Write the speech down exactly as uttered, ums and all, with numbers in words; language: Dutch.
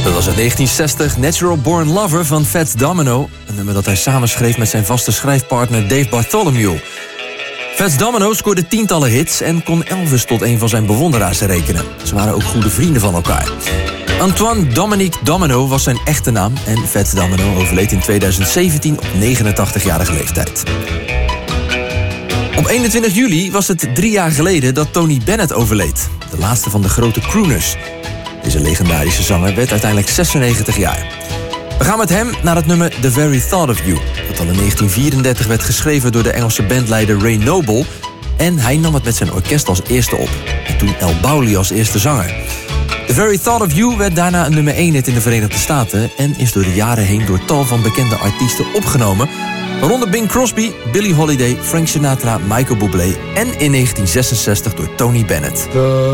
Dat was uit negentien zestig Natural Born Lover van Fats Domino. Een nummer dat hij samenschreef met zijn vaste schrijfpartner Dave Bartholomew. Fats Domino scoorde tientallen hits en kon Elvis tot een van zijn bewonderaars rekenen. Ze waren ook goede vrienden van elkaar. Antoine Dominique Domino was zijn echte naam en Fats Domino overleed in tweeduizend zeventien op negenentachtigjarige leeftijd. Op eenentwintig juli was het drie jaar geleden dat Tony Bennett overleed. De laatste van de grote crooners. Deze legendarische zanger werd uiteindelijk zesennegentig jaar. We gaan met hem naar het nummer The Very Thought of You, dat al in negentien vierendertig werd geschreven door de Engelse bandleider Ray Noble. En hij nam het met zijn orkest als eerste op. En toen El Bauli als eerste zanger. The Very Thought of You werd daarna een nummer één hit in de Verenigde Staten en is door de jaren heen door tal van bekende artiesten opgenomen, waaronder Bing Crosby, Billie Holiday, Frank Sinatra, Michael Bublé en in negentien zesenzestig door Tony Bennett.